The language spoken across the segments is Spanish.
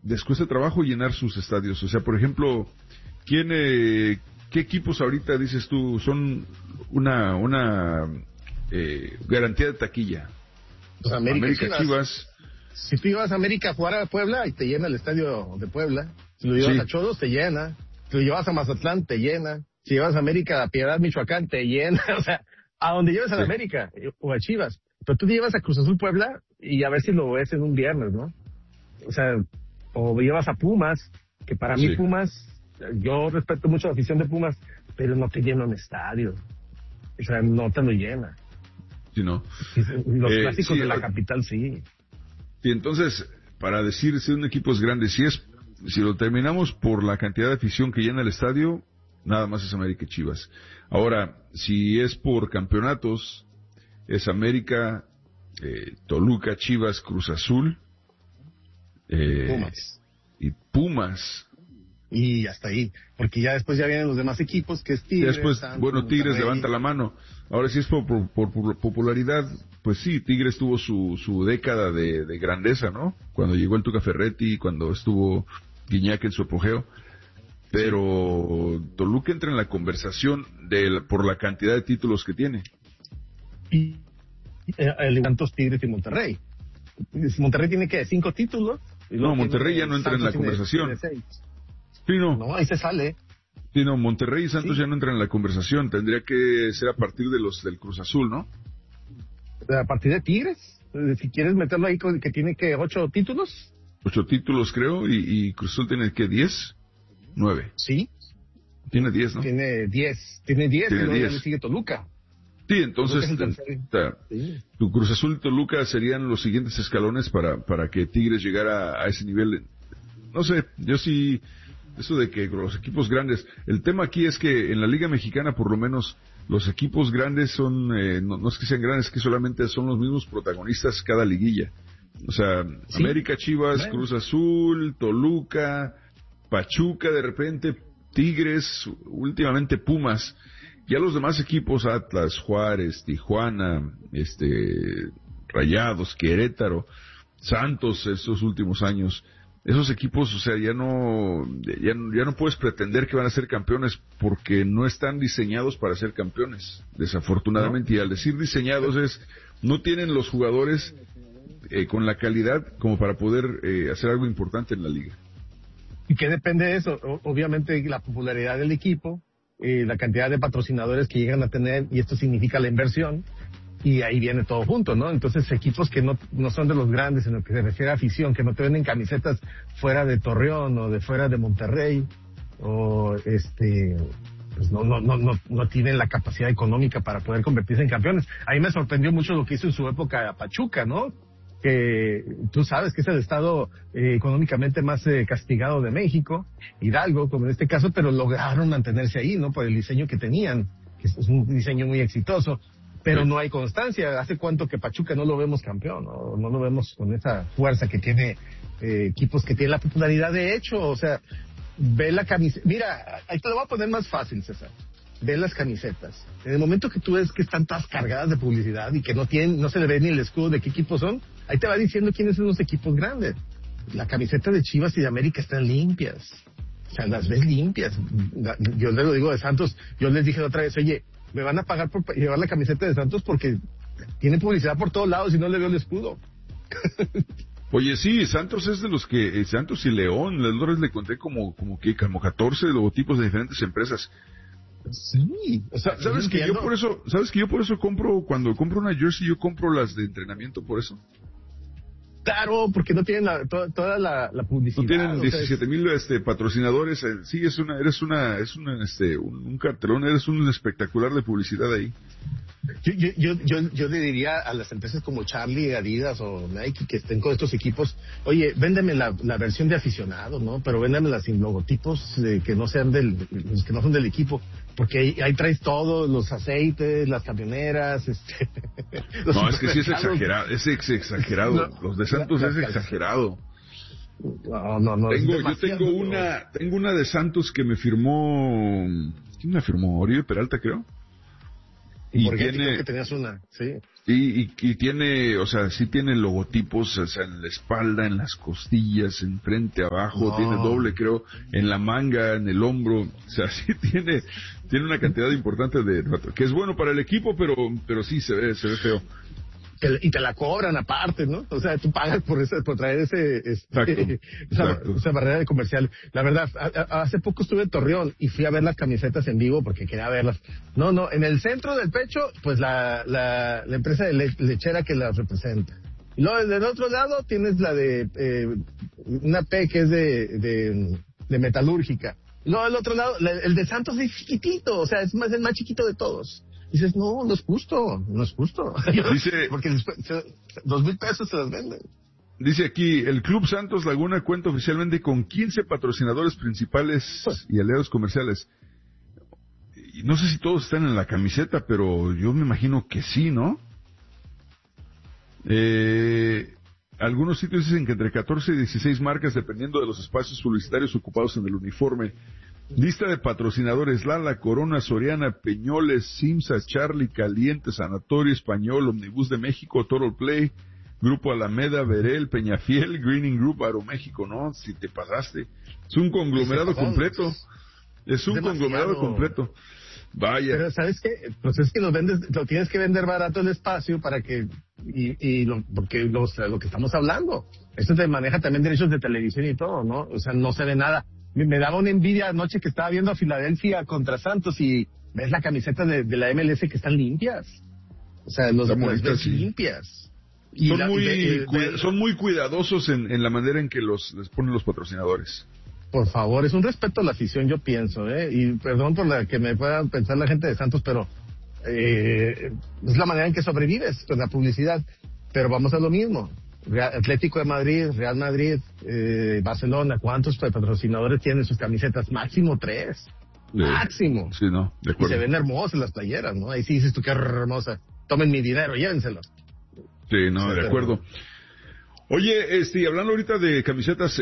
les cuesta trabajo llenar sus estadios. O sea, por ejemplo, ¿qué equipos ahorita dices tú son una garantía de taquilla? Pues América, Chivas. Si tú ibas a América a jugar a Puebla y te llena el estadio de Puebla, si lo llevas a Cholos te llena, si lo llevas a Mazatlán te llena, si llevas a América a Piedad, Michoacán te llena, o sea, a donde lleves a la América o a Chivas, pero tú te llevas a Cruz Azul Puebla y a ver si lo ves en un viernes, ¿no? O sea, o llevas a Pumas, que para mí Pumas, yo respeto mucho la afición de Pumas, pero no te llena un estadio, o sea, no te lo llena. Sí, no. Los clásicos de la capital sí. Y entonces, para decir si un equipo es grande, si lo terminamos por la cantidad de afición que llena el estadio, nada más es América y Chivas. Ahora, si es por campeonatos, es América, Toluca, Chivas, Cruz Azul, Pumas. Y Pumas. Y hasta ahí, porque ya después ya vienen los demás equipos, que es Tigres. Después, Santos, Tigres Monterrey. levanta la mano. Ahora, si es por popularidad, pues sí, Tigres tuvo su década de grandeza, ¿no? Cuando llegó el Tuca Ferretti, cuando estuvo Guiñac en su apogeo. Pero Toluca entra en la conversación por la cantidad de títulos que tiene. Y el Santos, Tigres y Monterrey. Monterrey tiene que 5 títulos. No, Monterrey ya no entra en la conversación. Sí, no, ahí se sale. Sí, no, Monterrey y Santos ya no entran en la conversación. Tendría que ser a partir del Cruz Azul, ¿no? A partir de Tigres. Si quieres meterlo ahí, que tiene que 8 títulos. 8 títulos, creo, y Cruz Azul tiene que 10, 9. Sí. Tiene 10, ¿no? Tiene 10, y luego ya le sigue Toluca. Sí, entonces tu Cruz Azul y Toluca serían los siguientes escalones para que Tigres llegara a ese nivel. No sé, yo sí, eso de que los equipos grandes, el tema aquí es que en la Liga Mexicana por lo menos los equipos grandes son, no es que sean grandes, es que solamente son los mismos protagonistas cada liguilla. O sea, ¿sí? América, Chivas, Cruz Azul, Toluca, Pachuca de repente, Tigres, últimamente Pumas. Ya los demás equipos, Atlas, Juárez, Tijuana, Rayados, Querétaro, Santos, estos últimos años, esos equipos, o sea, ya no puedes pretender que van a ser campeones porque no están diseñados para ser campeones, desafortunadamente. ¿No? Y al decir diseñados no tienen los jugadores con la calidad como para poder hacer algo importante en la liga. ¿Y qué depende de eso? Obviamente la popularidad del equipo, la cantidad de patrocinadores que llegan a tener, y esto significa la inversión, y ahí viene todo junto, ¿no? Entonces equipos que no son de los grandes en lo que se refiere a afición, que no te venden camisetas fuera de Torreón o de fuera de Monterrey, o pues no tienen la capacidad económica para poder convertirse en campeones. A mí me sorprendió mucho lo que hizo en su época Pachuca, ¿no? Que tú sabes que es el estado económicamente más castigado de México, Hidalgo, como en este caso, pero lograron mantenerse ahí, ¿no? Por el diseño que tenían, que es un diseño muy exitoso, pero no hay constancia. ¿Hace cuánto que Pachuca no lo vemos campeón? No lo vemos con esa fuerza que tiene equipos que tienen la popularidad de hecho, o sea, ve la camiseta. Mira, ahí te lo voy a poner más fácil, César. Ve las camisetas. En el momento que tú ves que están todas cargadas de publicidad y que no se le ve ni el escudo de qué equipos son, ahí te va diciendo quiénes son los equipos grandes. La camiseta de Chivas y de América están limpias. O sea, las ves limpias. Yo les lo digo de Santos, yo les dije la otra vez, oye, me van a pagar por llevar la camiseta de Santos porque tiene publicidad por todos lados y no le veo el escudo. Oye, sí, Santos es de los que, Santos y León, las Lores le conté como 14 logotipos de diferentes empresas. Sí, o sea, ¿sabes que yo por eso compro, cuando compro una jersey, yo compro las de entrenamiento por eso? Claro, porque no tienen toda la publicidad. No tienen 17,000 patrocinadores. Sí, eres un cartelón, eres un espectacular de publicidad ahí. Yo le diría a las empresas como Charlie, Adidas o Nike que estén con estos equipos, oye, véndeme la versión de aficionado, ¿no? Pero véndemela sin logotipos que no sean los que no son del equipo, porque ahí traes todo, los aceites, las camioneras, No, es que sí es exagerado, exagerado. Los de Santos es exagerado. No. Tengo una de Santos que me firmó, ¿quién me firmó? Oribe Peralta, creo. Y porque creo que tenías una, sí. Y tiene, o sea, sí tiene logotipos, o sea, en la espalda, en las costillas, en frente, abajo, tiene doble, creo, en la manga, en el hombro, o sea, sí tiene una cantidad importante que es bueno para el equipo, pero sí se ve feo. Y te la cobran aparte, ¿no? O sea, tú pagas por traer esa barrera de comercial. La verdad, hace poco estuve en Torreón y fui a ver las camisetas en vivo porque quería verlas. No, en el centro del pecho, pues la empresa de lechera que las representa. Y luego del otro lado tienes la de una P que es de metalúrgica. Y luego del otro lado, el de Santos es chiquitito, o sea, es el más chiquito de todos. Dices, no es justo. Dice, porque después, 2,000 pesos se las venden. Dice aquí, el Club Santos Laguna cuenta oficialmente con 15 patrocinadores principales y aliados comerciales. Y no sé si todos están en la camiseta, pero yo me imagino que sí, ¿no? Algunos sitios dicen que entre 14 y 16 marcas, dependiendo de los espacios publicitarios ocupados en el uniforme. Lista de patrocinadores: Lala, Corona, Soriana, Peñoles, Simsa, Charlie, Caliente, Sanatorio Español, Omnibus de México, Total Play, Grupo Alameda, Verel, Peñafiel, Greening Group, Aeroméxico. No, si te pasaste. Es un conglomerado completo. Es un conglomerado completo. Vaya. Pero ¿sabes qué? Pues es que lo tienes que vender barato el espacio para que, porque lo que estamos hablando. Esto te maneja también derechos de televisión y todo, ¿no? O sea, no se ve nada. Me daba una envidia anoche que estaba viendo a Filadelfia contra Santos y ves la camiseta de la MLS que están limpias. O sea, las ves limpias. Y son muy cuidadosos en la manera en que les ponen los patrocinadores. Por favor, es un respeto a la afición, yo pienso, y perdón por la que me pueda pensar la gente de Santos, pero es la manera en que sobrevives con la publicidad. Pero vamos a lo mismo. Atlético de Madrid, Real Madrid, Barcelona, ¿cuántos patrocinadores tienen sus camisetas? Máximo 3. Máximo. Sí, no, de acuerdo. Y se ven hermosas las playeras, ¿no? Ahí sí dices tú, qué hermosa. Tomen mi dinero, llévenselo. Sí, no, de acuerdo. Oye, hablando ahorita de camisetas,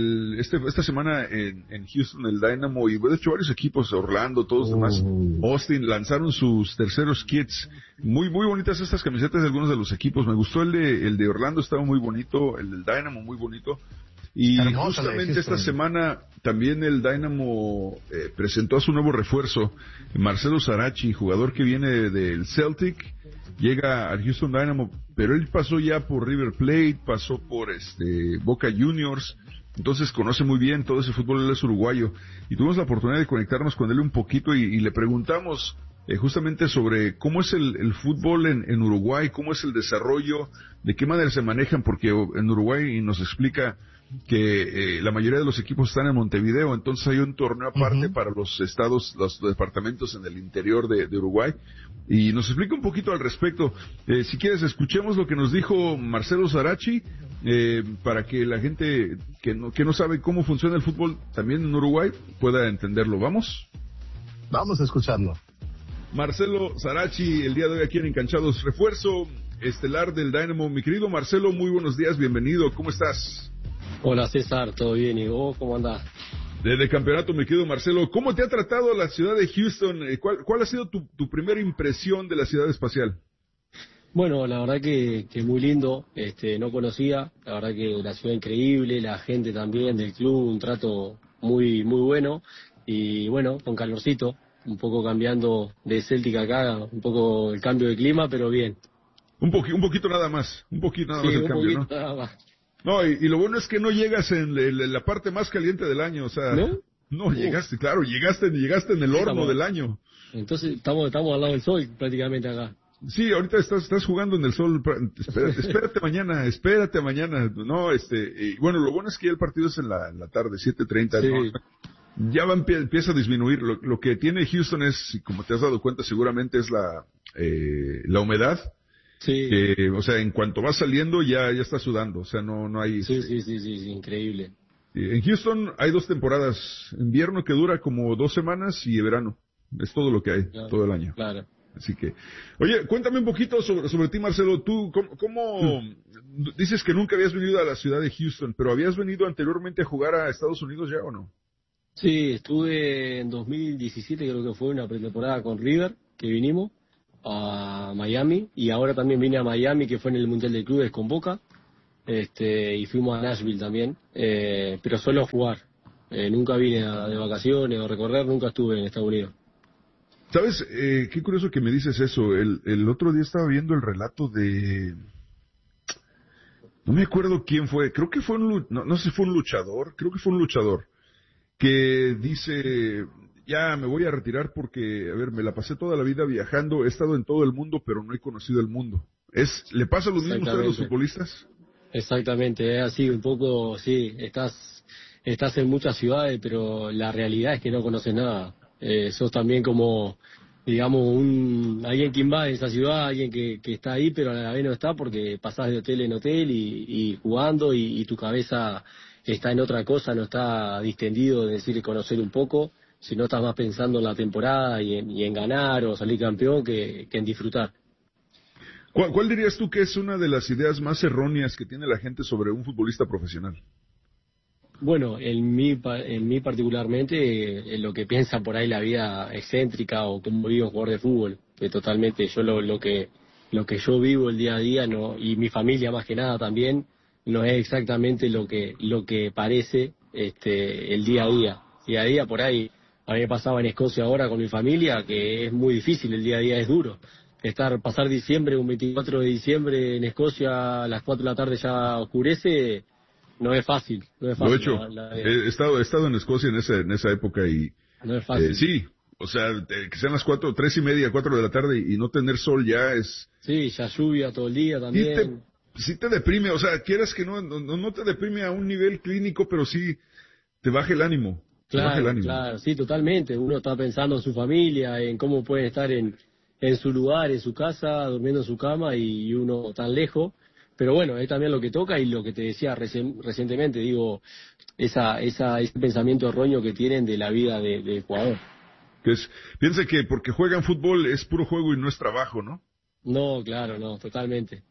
esta semana en Houston, el Dynamo, y de hecho varios equipos, Orlando, todos demás, Austin, lanzaron sus terceros kits. Muy, muy bonitas estas camisetas de algunos de los equipos. Me gustó el de Orlando, estaba muy bonito, el del Dynamo muy bonito. Y justamente esta semana también el Dynamo presentó a su nuevo refuerzo, Marcelo Sarachi, jugador que viene del Celtic. Llega al Houston Dynamo, pero él pasó ya por River Plate, pasó por Boca Juniors, entonces conoce muy bien todo ese fútbol. Él es uruguayo y tuvimos la oportunidad de conectarnos con él un poquito y le preguntamos justamente sobre cómo es el fútbol en Uruguay, cómo es el desarrollo, de qué manera se manejan, porque en Uruguay nos explica que la mayoría de los equipos están en Montevideo, entonces hay un torneo aparte para los estados, los departamentos en el interior de Uruguay, y nos explica un poquito al respecto. Si quieres, escuchemos lo que nos dijo Marcelo Sarachi, para que la gente que no sabe cómo funciona el fútbol también en Uruguay pueda entenderlo. ¿Vamos? Vamos a escucharlo. Marcelo Sarachi, el día de hoy aquí en Encanchados, refuerzo estelar del Dynamo. Mi querido Marcelo, muy buenos días, bienvenido, ¿cómo estás? Hola César, ¿todo bien? ¿Y vos cómo andás? Desde campeonato, mi querido Marcelo, ¿cómo te ha tratado la ciudad de Houston? ¿Cuál ha sido tu primera impresión de la ciudad espacial? Bueno, la verdad que muy lindo, no conocía, la verdad que la ciudad increíble, la gente también del club, un trato muy muy bueno, y bueno, con calorcito, un poco cambiando de Celtic acá, un poco el cambio de clima, pero bien. Un poquito nada más, el cambio, ¿no? Nada más. No, y lo bueno es que no llegas en la parte más caliente del año, o sea, no llegaste, claro, llegaste en el horno del año. Entonces estamos al lado del sol prácticamente acá. Sí, ahorita estás jugando en el sol, espérate mañana, no, y bueno, lo bueno es que ya el partido es en la tarde, 7:30, sí. ¿No? Ya empieza a disminuir, lo que tiene Houston es, como te has dado cuenta seguramente, es la humedad. Sí. O sea, en cuanto vas saliendo ya está sudando, o sea, no hay... Sí, increíble. En Houston hay 2 temporadas, invierno que dura como 2 semanas y verano, es todo lo que hay, claro, todo el año. Claro. Así que, oye, cuéntame un poquito sobre ti, Marcelo. Tú, ¿cómo dices que nunca habías venido a la ciudad de Houston, pero habías venido anteriormente a jugar a Estados Unidos ya o no? Sí, estuve en 2017, creo que fue una pretemporada con River, que vinimos. a Miami, y ahora también vine a Miami, que fue en el Mundial de Clubes con Boca, y fuimos a Nashville también, pero solo a jugar. Nunca vine de vacaciones o recorrer, nunca estuve en Estados Unidos. ¿Sabes? Qué curioso que me dices eso. El otro día estaba viendo el relato de... No me acuerdo quién fue. Creo que fue no sé si fue un luchador. Creo que fue un luchador. Que dice... Ya me voy a retirar porque, a ver, me la pasé toda la vida viajando. He estado en todo el mundo, pero no he conocido el mundo. ¿Le pasa lo mismo a los futbolistas? Exactamente, es así un poco, sí. Estás en muchas ciudades, pero la realidad es que no conoces nada. Sos también como, digamos, alguien que invade esa ciudad, alguien que está ahí, pero a la vez no está porque pasás de hotel en hotel y jugando y tu cabeza está en otra cosa, no está distendido de decir conocer un poco, sino estás más pensando en la temporada y en ganar o salir campeón que en disfrutar. ¿Cuál dirías tú que es una de las ideas más erróneas que tiene la gente sobre un futbolista profesional? Bueno, en mí particularmente, lo que piensa por ahí la vida excéntrica o cómo vive un jugador de fútbol, que totalmente yo lo que yo vivo el día a día, no, y mi familia más que nada también, no es exactamente lo que parece el día a día. Día a día por ahí, a mí me pasaba en Escocia ahora con mi familia, que es muy difícil, el día a día es duro. Pasar diciembre, un 24 de diciembre en Escocia, a las 4 de la tarde ya oscurece. No es fácil, no es fácil. Lo he hecho. He estado en Escocia en esa época y... No es fácil. Sí, o sea, que sean las 3:30, 4 de la tarde y no tener sol ya es... Sí, ya lluvia todo el día también. Sí te deprime, o sea, quieras que no te deprime a un nivel clínico, pero sí te baja el ánimo. Claro, sí, totalmente. Uno está pensando en su familia, en cómo puede estar en su lugar, en su casa, durmiendo en su cama y uno tan lejos. Pero bueno, es también lo que toca y lo que te decía recientemente, digo, ese pensamiento erróneo que tienen de la vida de jugador. Piensa que porque juegan fútbol es puro juego y no es trabajo, ¿no? No, claro, no, totalmente.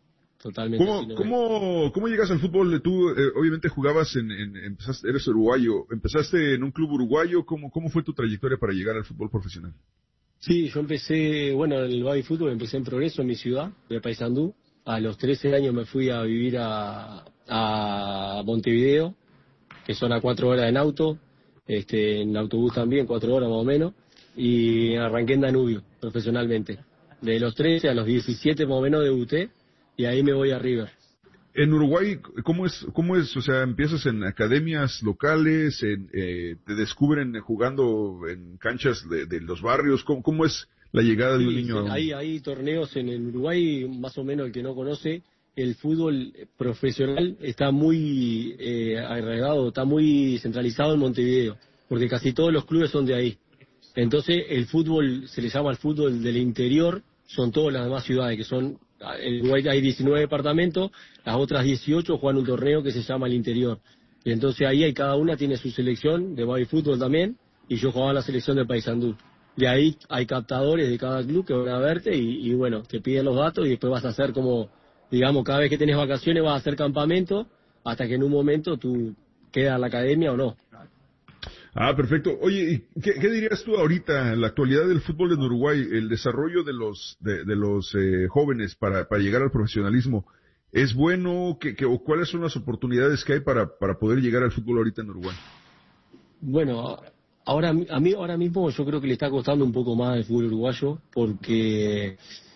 ¿Cómo llegas al fútbol? Tú obviamente jugabas eres uruguayo, empezaste en un club uruguayo, ¿cómo fue tu trayectoria para llegar al fútbol profesional? Sí, yo empecé, en el baby fútbol empecé en Progreso, en mi ciudad, de Paysandú. A los 13 años me fui a vivir a Montevideo, que son a 4 horas en auto, en autobús también, 4 horas más o menos, y arranqué en Danubio, profesionalmente. De los 13 a los 17 más o menos debuté, y ahí me voy a River. En Uruguay, ¿cómo es? O sea, ¿empiezas en academias locales, te descubren jugando en canchas de los barrios? ¿Cómo es la llegada de un niño? Hay torneos en Uruguay, más o menos el que no conoce, el fútbol profesional está muy agregado, está muy centralizado en Montevideo, porque casi todos los clubes son de ahí. Entonces el fútbol, se le llama el fútbol del interior, son todas las demás ciudades, que son, en Uruguay hay 19 departamentos, las otras 18 juegan un torneo que se llama el interior. Y entonces ahí cada una tiene su selección de baby fútbol también, y yo jugaba en la selección de Paysandú. De ahí hay captadores de cada club que van a verte y bueno, te piden los datos y después vas a hacer como, digamos, cada vez que tenés vacaciones vas a hacer campamento hasta que en un momento tú quedas en la academia o no. Ah, perfecto. Oye, ¿qué dirías tú ahorita en la actualidad del fútbol en Uruguay, el desarrollo de los jóvenes para llegar al profesionalismo? ¿Es bueno? ¿O cuáles son las oportunidades que hay para poder llegar al fútbol ahorita en Uruguay? Bueno, ahora mismo yo creo que le está costando un poco más el fútbol uruguayo porque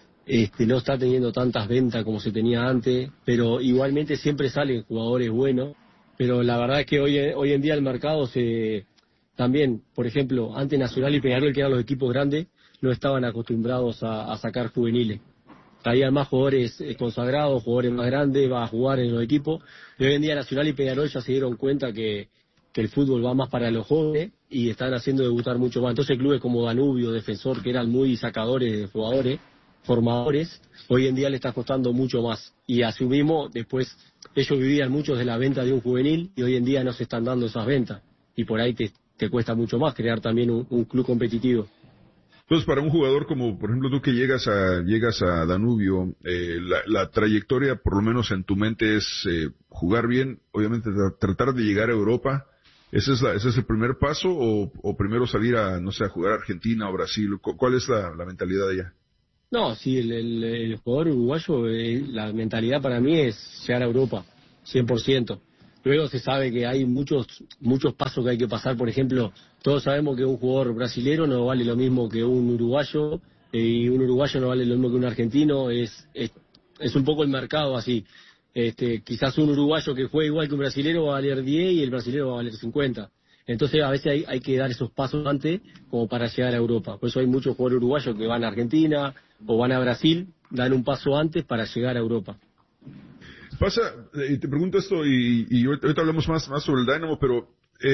no está teniendo tantas ventas como se tenía antes, pero igualmente siempre salen jugadores buenos. Pero la verdad es que hoy en día el mercado también, por ejemplo, antes Nacional y Peñarol, que eran los equipos grandes, no estaban acostumbrados a sacar juveniles. Traían más jugadores consagrados, jugadores más grandes, va a jugar en los equipos. Y hoy en día Nacional y Peñarol ya se dieron cuenta que el fútbol va más para los jóvenes y están haciendo debutar mucho más. Entonces clubes como Danubio, Defensor, que eran muy sacadores de jugadores, formadores, hoy en día le está costando mucho más. Y asumimos, después ellos vivían muchos de la venta de un juvenil y hoy en día no se están dando esas ventas. Y por ahí te cuesta mucho más crear también un club competitivo. Entonces, para un jugador como, por ejemplo, tú que llegas a Danubio, la trayectoria, por lo menos en tu mente, es jugar bien, obviamente tratar de llegar a Europa. ¿Ese es el primer paso o primero salir a jugar a Argentina o Brasil? ¿Cuál es la mentalidad allá? No, sí, el jugador uruguayo, la mentalidad para mí es llegar a Europa, 100%. Luego se sabe que hay muchos pasos que hay que pasar. Por ejemplo, todos sabemos que un jugador brasilero no vale lo mismo que un uruguayo, y un uruguayo no vale lo mismo que un argentino. Es un poco el mercado así. Quizás un uruguayo que juegue igual que un brasilero va a valer 10 y el brasilero va a valer 50. Entonces a veces hay que dar esos pasos antes como para llegar a Europa. Por eso hay muchos jugadores uruguayos que van a Argentina o van a Brasil, dan un paso antes para llegar a Europa. Pasa, y te pregunto esto, y ahorita hablamos más sobre el Dynamo, pero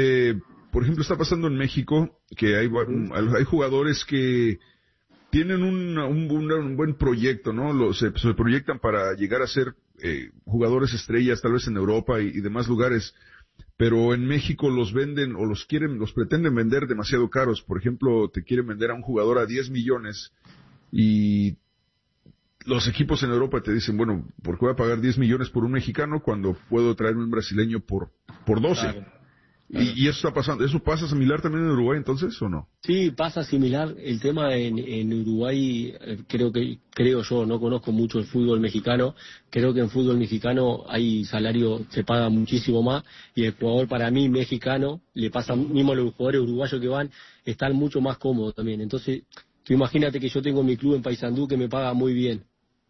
por ejemplo está pasando en México que hay jugadores que tienen un buen proyecto, ¿no? Se proyectan para llegar a ser jugadores estrellas, tal vez en Europa y demás lugares, pero en México los venden o los pretenden vender demasiado caros. Por ejemplo, te quieren vender a un jugador a 10 millones y los equipos en Europa te dicen, bueno, ¿por qué voy a pagar 10 millones por un mexicano cuando puedo traerme un brasileño por 12? Claro. Y eso está pasando. ¿Eso pasa similar también en Uruguay entonces o no? Sí, pasa similar. El tema en Uruguay, creo yo, no conozco mucho el fútbol mexicano. Creo que en fútbol mexicano hay salario, se paga muchísimo más, y el jugador para mí mexicano, le pasa mismo a los jugadores uruguayos que van, están mucho más cómodos también. Entonces, tú imagínate que yo tengo mi club en Paysandú que me paga muy bien.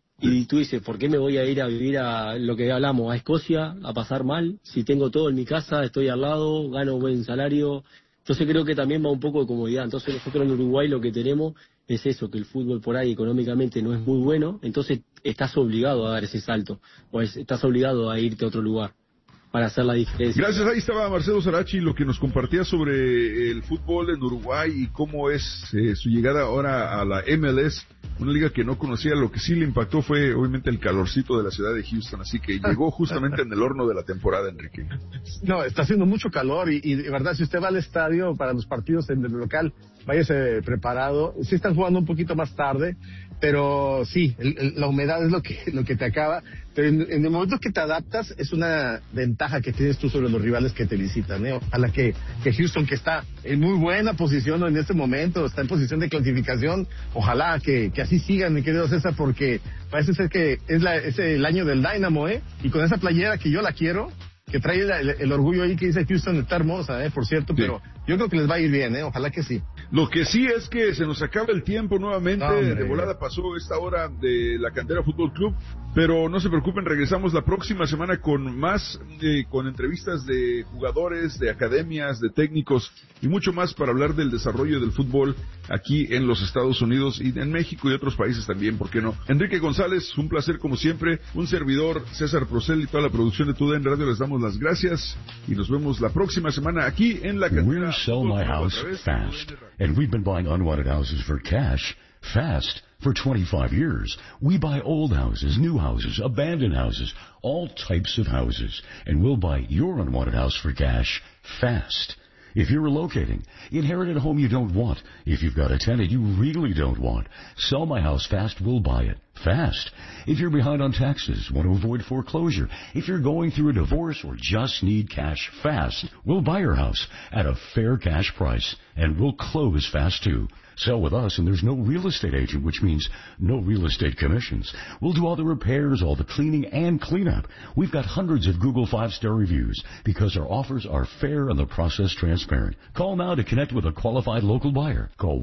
Y tú dices, ¿por qué me voy a ir a vivir a lo que hablamos, a Escocia, a pasar mal? Si tengo todo en mi casa, estoy al lado, gano buen salario. Entonces creo que también va un poco de comodidad. Entonces nosotros en Uruguay lo que tenemos es eso, que el fútbol por ahí económicamente no es muy bueno, entonces estás obligado a dar ese salto, o estás obligado a irte a otro lugar para hacer la diferencia. Gracias, ahí estaba Marcelo Sarachi, lo que nos compartía sobre el fútbol en Uruguay y cómo es su llegada ahora a la MLS, una liga que no conocía. Lo que sí le impactó fue obviamente el calorcito de la ciudad de Houston, así que llegó justamente en el horno de la temporada, Enrique. No, está haciendo mucho calor y de verdad, si usted va al estadio para los partidos en el local, váyase preparado. Sí están jugando un poquito más tarde, pero sí, la humedad es lo que te acaba. Pero en el momento que te adaptas, es una ventaja que tienes tú sobre los rivales que te visitan, ¿eh? Ojalá que Houston, que está en muy buena posición en este momento, está en posición de clasificación, ojalá que así sigan, mi querido César, porque parece ser que es el año del Dynamo, ¿eh? Y con esa playera que yo la quiero, que trae el orgullo ahí que dice Houston, está hermosa, por cierto, sí. Pero yo creo que les va a ir bien, ojalá que sí. Lo que sí es que se nos acaba el tiempo nuevamente. De volada pasó esta hora de la Cantera Fútbol Club, pero no se preocupen, regresamos la próxima semana con más, con entrevistas de jugadores, de academias, de técnicos y mucho más para hablar del desarrollo del fútbol aquí en los Estados Unidos y en México y otros países también, ¿por qué no? Enrique González, un placer como siempre, un servidor, César Procel y toda la producción de TUDN Radio, les damos las gracias y nos vemos la próxima semana aquí en la Cantera. We're Sell My House Fast, and we've been buying unwanted houses for cash fast for 25 years. We buy old houses, new houses, abandoned houses, all types of houses, and we'll buy your unwanted house for cash fast. If you're relocating, inherited a home you don't want, if you've got a tenant you really don't want, Sell My House Fast will buy it fast. If you're behind on taxes, want to avoid foreclosure, if you're going through a divorce or just need cash fast, we'll buy your house at a fair cash price, and we'll close fast too. Sell with us, and there's no real estate agent, which means no real estate commissions. We'll do all the repairs, all the cleaning, and cleanup. We've got hundreds of Google 5-star reviews because our offers are fair and the process transparent. Call now to connect with a qualified local buyer. Call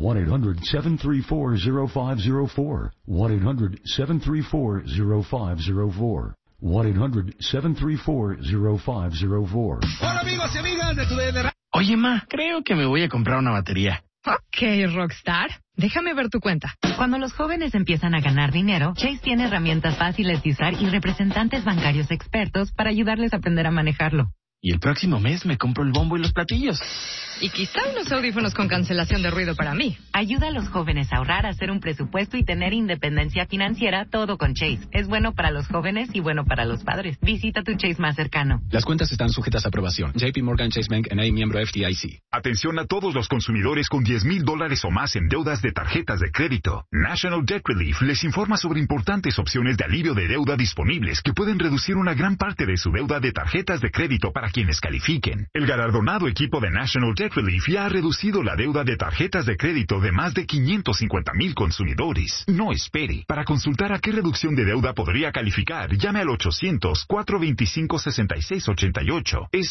1-800-734-0504. 1-800-734-0504. 1-800-734-0504. Hola amigos y amigas de TUDN. Oye, ma, creo que me voy a comprar una batería. Ok, Rockstar. Déjame ver tu cuenta. Cuando los jóvenes empiezan a ganar dinero, Chase tiene herramientas fáciles de usar y representantes bancarios expertos para ayudarles a aprender a manejarlo. Y el próximo mes me compro el bombo y los platillos. Y quizá unos audífonos con cancelación de ruido para mí. Ayuda a los jóvenes a ahorrar, a hacer un presupuesto y tener independencia financiera, todo con Chase. Es bueno para los jóvenes y bueno para los padres. Visita tu Chase más cercano. Las cuentas están sujetas a aprobación. JP Morgan Chase Bank N.A., miembro FDIC. Atención a todos los consumidores con $10,000 o más en deudas de tarjetas de crédito. National Debt Relief les informa sobre importantes opciones de alivio de deuda disponibles que pueden reducir una gran parte de su deuda de tarjetas de crédito para para quienes califiquen. El galardonado equipo de National Debt Relief ya ha reducido la deuda de tarjetas de crédito de más de 550,000 consumidores. No espere. Para consultar a qué reducción de deuda podría calificar, llame al 800-425-6688. Es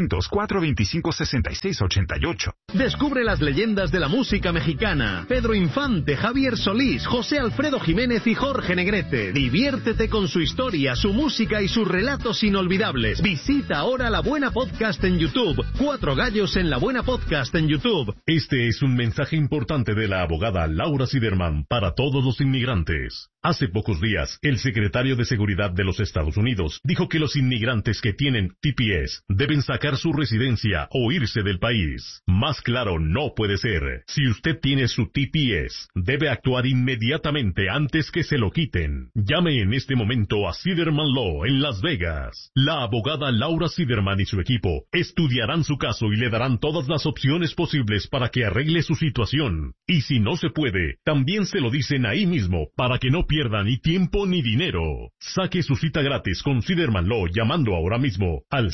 800-425-6688. Descubre las leyendas de la música mexicana. Pedro Infante, Javier Solís, José Alfredo Jiménez y Jorge Negrete. Diviértete con su historia, su música y sus relatos inolvidables. Visita ahora La Buena Podcast en YouTube. 4 gallos en La Buena Podcast en YouTube. Este es un mensaje importante de la abogada Laura Siderman para todos los inmigrantes. Hace pocos días, el secretario de Seguridad de los Estados Unidos dijo que los inmigrantes que tienen TPS deben sacar su residencia o irse del país. Más claro no puede ser. Si usted tiene su TPS, debe actuar inmediatamente antes que se lo quiten. Llame en este momento a Siderman Law en Las Vegas. La abogada Laura Siderman y su equipo estudiarán su caso y le darán todas las opciones posibles para que arregle su situación. Y si no se puede, también se lo dicen ahí mismo para que no pierda ni tiempo ni dinero. Saque su cita gratis con Siderman Law llamando ahora mismo al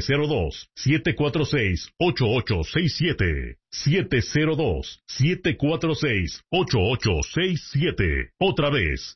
702-746-8867. 702-746-8867. Otra vez,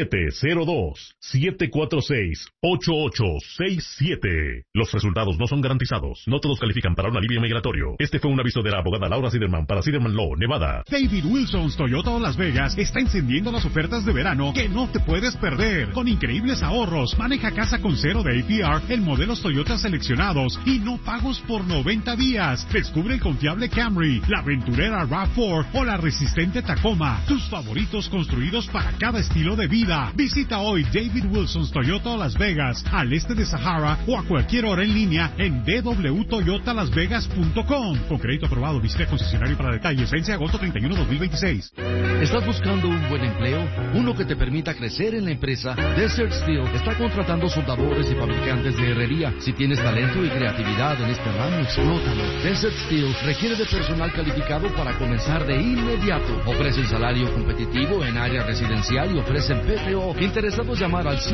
702-746-8867. Los resultados no son garantizados. No todos califican para un alivio migratorio. Este fue un aviso de la abogada Laura Siderman para Siderman Law, Nevada. David Wilson's Toyota Las Vegas está encendiendo las ofertas de verano que no te puedes perder. Con increíbles ahorros, maneja casa con cero de APR en modelos Toyota seleccionados y no pagos por 90 días. Descubre el confiable Camry, la aventurera RAV4 o la resistente Tacoma, tus favoritos construidos para cada estilo de vida. Visita hoy David Wilson's Toyota Las Vegas, al este de Sahara, o a cualquier hora en línea en www.toyotalasvegas.com. Con crédito aprobado, visita concesionario para detalles. Vence agosto 31, 2026. ¿Estás buscando un buen empleo? Uno que te permita crecer en la empresa. Desert Steel está contratando soldadores y fabricantes de herrería. Si tienes talento y creatividad en este ramo, explótalo. Desert Steel requiere de personal calificado para comenzar de inmediato. Ofrecen salario competitivo en área residencial y ofrecen PTO. Interesados llamar al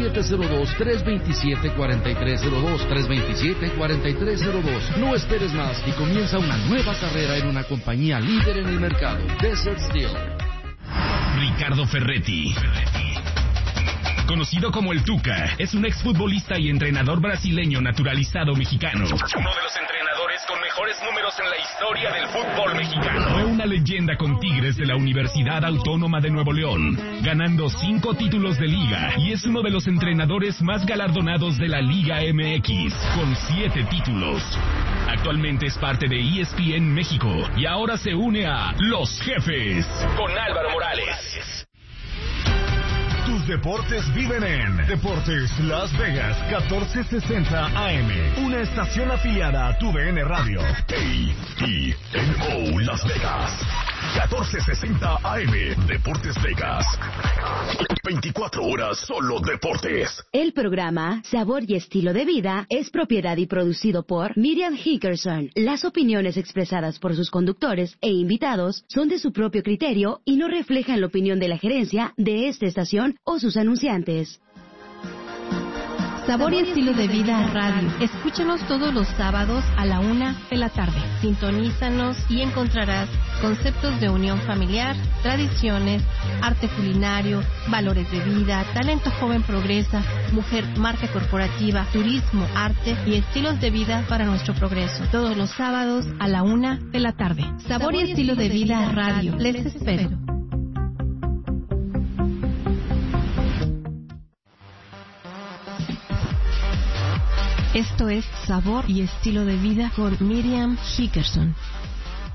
702-327-4302. 327-4302. No esperes más y comienza una nueva carrera en una compañía líder en el mercado. Desert Steel. Ricardo Ferretti, conocido como el Tuca, es un exfutbolista y entrenador brasileño naturalizado mexicano. Uno de los entrenadores con mejores números en la historia del fútbol mexicano. Fue una leyenda con Tigres de la Universidad Autónoma de Nuevo León, ganando 5 títulos de liga, y es uno de los entrenadores más galardonados de la Liga MX, con 7 títulos. Actualmente es parte de ESPN México y ahora se une a Los Jefes con Álvaro Morales. Tus deportes viven en Deportes Las Vegas 1460 AM, una estación afiliada a tu DN Radio. KENO Las Vegas 1460 AM, Deportes Vegas. 24 horas solo deportes. El programa Sabor y Estilo de Vida es propiedad y producido por Miriam Hickerson. Las opiniones expresadas por sus conductores e invitados son de su propio criterio y no reflejan la opinión de la gerencia de esta estación o sus anunciantes. Sabor y Estilo de Vida Radio. Escúchanos todos los sábados a la 1 de la tarde. Sintonízanos y encontrarás conceptos de unión familiar, tradiciones, arte culinario, valores de vida, talento joven progresa, mujer marca corporativa, turismo, arte y estilos de vida para nuestro progreso. Todos los sábados a la 1 de la tarde. Sabor y Estilo de Vida Radio. Les espero. Esto es Sabor y Estilo de Vida con Miriam Hickerson.